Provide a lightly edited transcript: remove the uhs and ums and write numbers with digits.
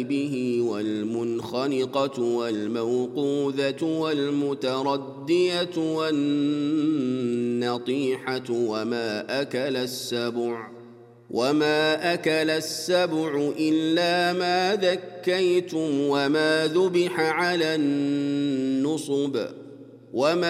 به والمنخنقة والموقوذة والمتردية والنطيحة وما أكل السبع إلا ما ذكيتم وما ذبح على النصب وما